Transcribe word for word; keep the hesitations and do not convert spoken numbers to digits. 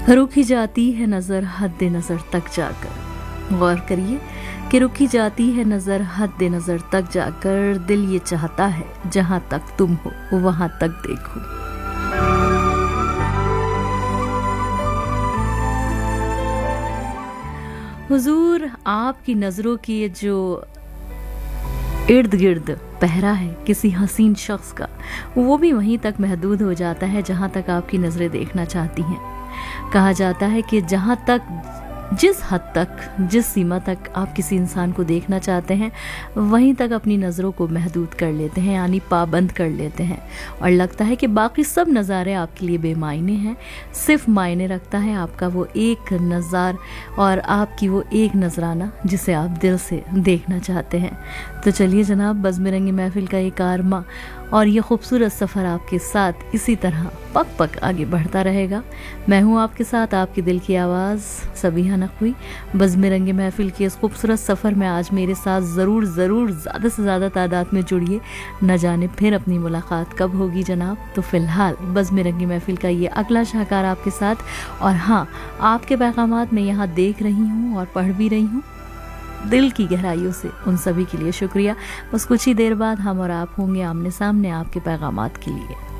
रुकी जाती है नज़र हद नज़र तक जाकर। गौर करिए कि रुकी जाती है नज़र हद नज़र तक जाकर, दिल ये चाहता है जहां तक तुम हो वहां तक देखो। हुजूर, आपकी नज़रों की ये जो इर्द गिर्द पहरा है किसी हसीन शख्स का, वो भी वहीं तक महदूद हो जाता है जहां तक आपकी नज़रें देखना चाहती हैं। कहा जाता है कि जहां तक, जिस हद तक, जिस सीमा तक आप किसी इंसान को देखना चाहते हैं, वहीं तक अपनी नज़रों को महदूद कर लेते हैं, यानी पाबंद कर लेते हैं, और लगता है कि बाकी सब नज़ारे आपके लिए बेमायने हैं। सिर्फ मायने रखता है आपका वो एक नज़ार और आपकी वो एक नजराना जिसे आप दिल से देखना चाहते हैं। तो चलिए जनाब, बज़्म रंगी महफिल का ये कारवां और ये खूबसूरत सफ़र आपके साथ इसी तरह पक पक आगे बढ़ता रहेगा। मैं हूँ आपके साथ, आपके दिल की आवाज़ सबीहा नकवी। बज़्म रंगी महफिल के इस खूबसूरत सफ़र में आज मेरे साथ ज़रूर ज़रूर ज़्यादा से ज़्यादा तादाद में जुड़िए। न जाने फिर अपनी मुलाकात कब होगी जनाब। तो फ़िलहाल बज़्म रंगी महफिल का ये अगला शाहकार आपके साथ, और हाँ, आपके पैगामात मैं यहाँ देख रही हूँ और पढ़ भी रही हूँ, दिल की गहराइयों से उन सभी के लिए शुक्रिया। बस कुछ ही देर बाद हम और आप होंगे आमने सामने आपके पैगामात के लिए।